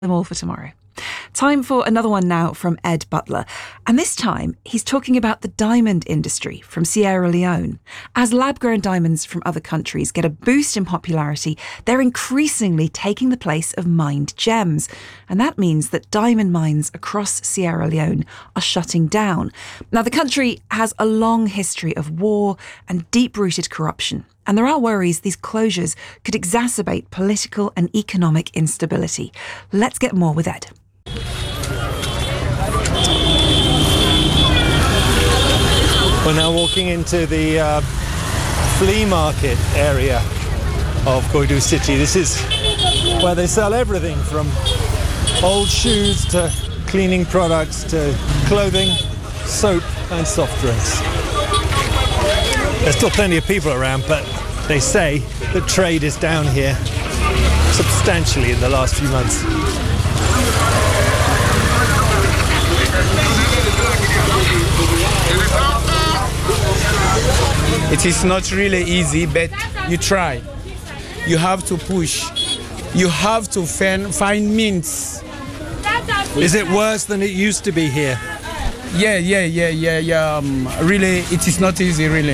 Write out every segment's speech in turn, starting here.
them all for tomorrow. Time for another one now from Ed Butler. And this time, he's talking about the diamond industry from Sierra Leone. As lab-grown diamonds from other countries get a boost in popularity, they're increasingly taking the place of mined gems. And that means that diamond mines across Sierra Leone are shutting down. Now, the country has a long history of war and deep-rooted corruption. And there are worries these closures could exacerbate political and economic instability. Let's get more with Ed. We're now walking into the flea market area of Koidu City. This is where they sell everything from old shoes to cleaning products to clothing, soap and soft drinks. There's still plenty of people around, but they say that trade is down here substantially in the last few months. It is not really easy, but you try. You have to push. You have to find means. Is it worse than it used to be here? Yeah. Really, it is not easy, really.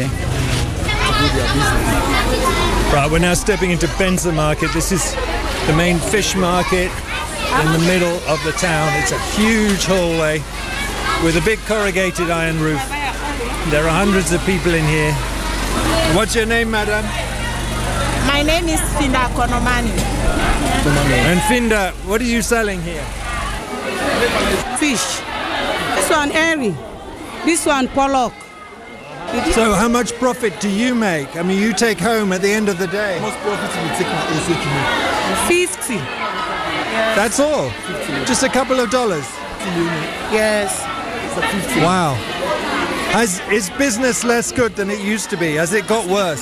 Right, we're now stepping into Benza Market. This is the main fish market in the middle of the town. It's a huge hallway with a big corrugated iron roof. There are hundreds of people in here. What's your name, madam? My name is Finda Konomani. And Finda, what are you selling here? Fish. This one airy. This one pollock. So how much profit do you make? I mean, you take home at the end of the day. Most profit we take also to 50. That's all? 50. Just a couple of dollars? Yes. It's 50. Wow. Is business less good than it used to be? Has it got worse?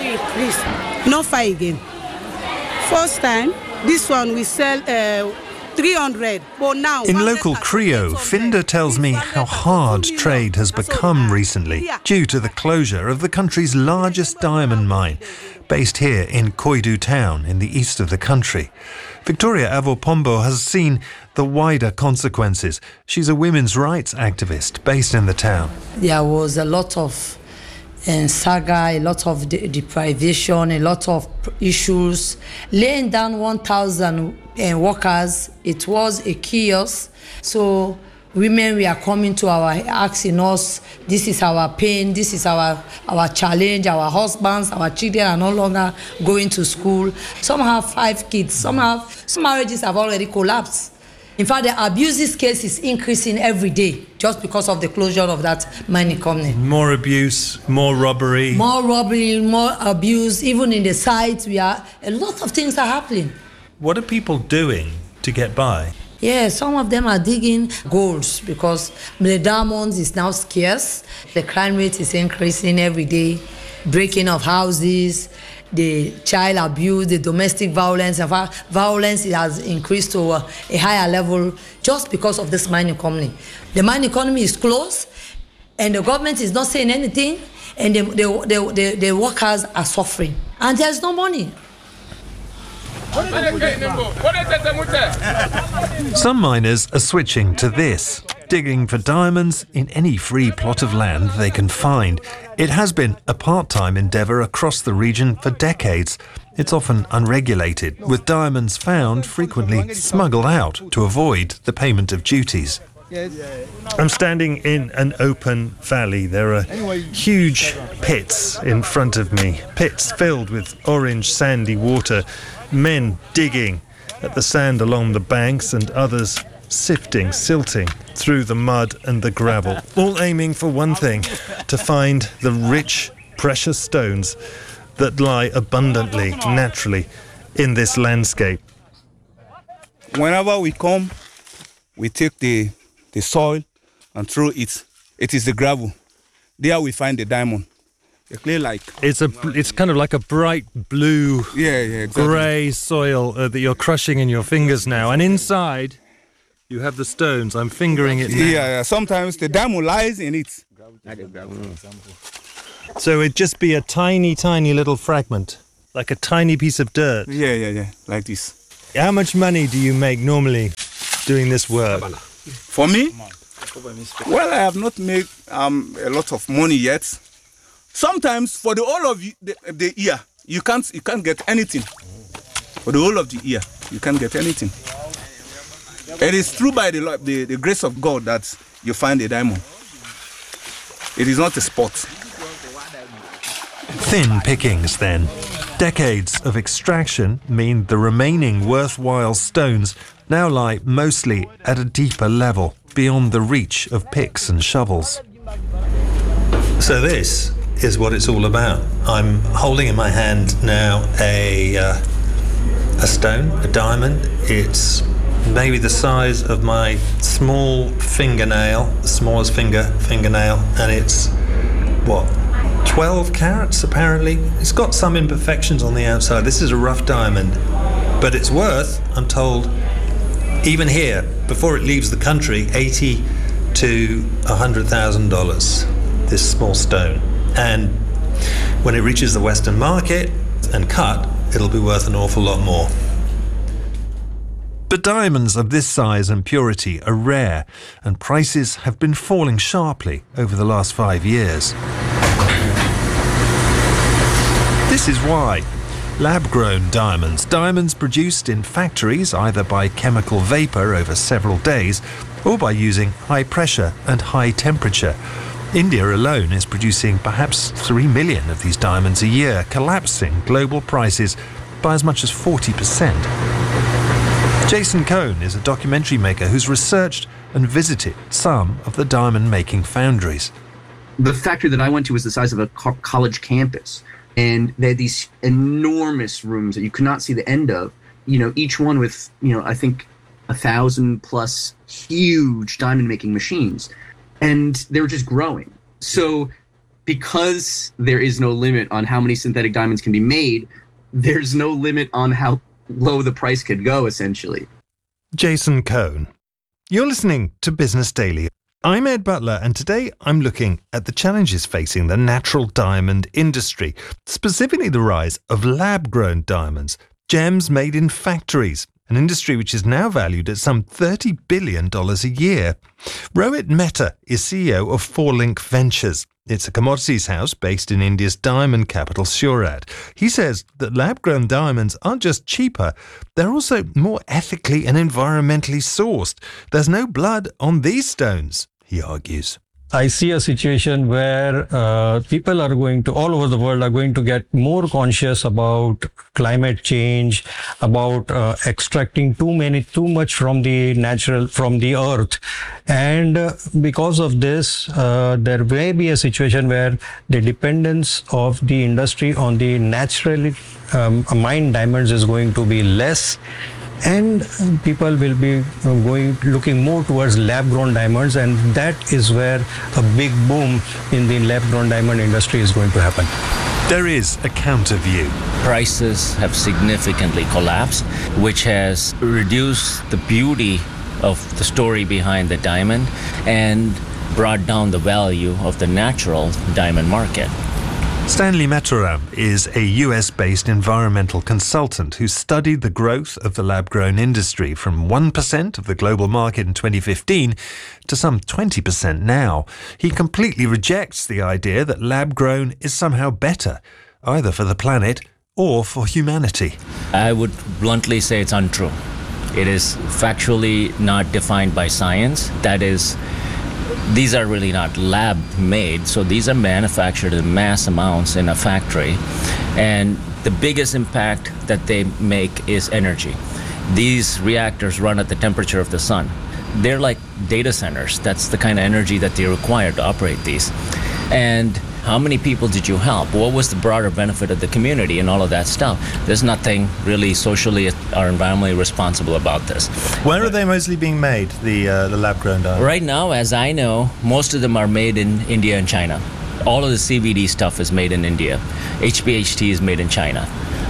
No fight again. First time, this one we sell 300, but now... In local Creole, Finda tells me how hard trade has become recently due to the closure of the country's largest diamond mine, based here in Koidu town in the east of the country. Victoria Avopombo has seen the wider consequences. She's a women's rights activist based in the town. There was a lot of saga, a lot of deprivation, a lot of issues. Laying down 1,000 workers, it was a chaos. So women were coming to asking us, this is our pain, this is our challenge, our husbands, our children are no longer going to school. Some have 5 kids, some marriages have already collapsed. In fact, the abuses case is increasing every day just because of the closure of that mining company. More abuse, more robbery. More robbery, more abuse. Even in the sites, a lot of things are happening. What are people doing to get by? Yeah, some of them are digging golds because the diamonds is now scarce. The crime rate is increasing every day. Breaking of houses, the child abuse, the domestic violence. In fact, violence has increased to a higher level just because of this mining company. The mining economy is closed and the government is not saying anything and the workers are suffering. And there's no money. Some miners are switching to this, digging for diamonds in any free plot of land they can find. It has been a part-time endeavour across the region for decades. It's often unregulated, with diamonds found frequently smuggled out to avoid the payment of duties. I'm standing in an open valley. There are huge pits in front of me, pits filled with orange sandy water, men digging at the sand along the banks and others silting through the mud and the gravel, all aiming for one thing, to find the rich, precious stones that lie abundantly, naturally, in this landscape. Whenever we come, we take the soil and throw it. It is the gravel. There we find the diamond. It's kind of like a bright blue, exactly. grey soil that you're crushing in your fingers now, and inside you have the stones. I'm fingering it now. Yeah, sometimes the diamond lies in it. So it'd just be a tiny, tiny little fragment, like a tiny piece of dirt. Yeah, like this. How much money do you make normally doing this work? For me, well, I have not made a lot of money yet. Sometimes for the whole of the year, you can't get anything. For the whole of the year, you can't get anything. It is true by the grace of God that you find a diamond. It is not a sport. Thin pickings then. Decades of extraction mean the remaining worthwhile stones now lie mostly at a deeper level, beyond the reach of picks and shovels. So this is what it's all about. I'm holding in my hand now a stone, a diamond. It's maybe the size of my small fingernail, the smallest fingernail, and it's, 12 carats apparently. It's got some imperfections on the outside. This is a rough diamond, but it's worth, I'm told, even here, before it leaves the country, $80,000 to $100,000, this small stone. And when it reaches the Western market and cut, it'll be worth an awful lot more. But diamonds of this size and purity are rare, and prices have been falling sharply over the last 5 years. This is why. Lab-grown diamonds, diamonds produced in factories either by chemical vapour over several days or by using high pressure and high temperature. India alone is producing perhaps 3 million of these diamonds a year, collapsing global prices by as much as 40%. Jason Cohn is a documentary maker who's researched and visited some of the diamond-making foundries. The factory that I went to was the size of a college campus. And they had these enormous rooms that you could not see the end of, each one with, I think 1,000 plus huge diamond making machines. And they were just growing. So because there is no limit on how many synthetic diamonds can be made, there's no limit on how low the price could go, essentially. Jason Cohn. You're listening to Business Daily. I'm Ed Butler, and today I'm looking at the challenges facing the natural diamond industry, specifically the rise of lab-grown diamonds, gems made in factories, an industry which is now valued at some $30 billion a year. Rohit Mehta is CEO of 4Link Ventures. It's a commodities house based in India's diamond capital, Surat. He says that lab-grown diamonds aren't just cheaper, they're also more ethically and environmentally sourced. There's no blood on these stones, he argues. I see a situation where people are going to, all over the world, are going to get more conscious about climate change, about extracting too much from the earth. And because of this, there may be a situation where the dependence of the industry on the naturally mined diamonds is going to be less. And people will be looking more towards lab-grown diamonds, and that is where a big boom in the lab-grown diamond industry is going to happen. There is a counter view. Prices have significantly collapsed, which has reduced the beauty of the story behind the diamond and brought down the value of the natural diamond market. Stanley Metaram is a US-based environmental consultant who studied the growth of the lab-grown industry from 1% of the global market in 2015 to some 20% now. He completely rejects the idea that lab-grown is somehow better, either for the planet or for humanity. I would bluntly say it's untrue. It is factually not defined by science. That is, these are really not lab made, so these are manufactured in mass amounts in a factory. And the biggest impact that they make is energy. These reactors run at the temperature of the sun. They're like data centers. That's the kind of energy that they require to operate these. And how many people did you help? What was the broader benefit of the community and all of that stuff? There's nothing really socially or environmentally responsible about this. Where are they mostly being made, the lab-grown diamonds? Right now, as I know, most of them are made in India and China. All of the CVD stuff is made in India. HPHT is made in China.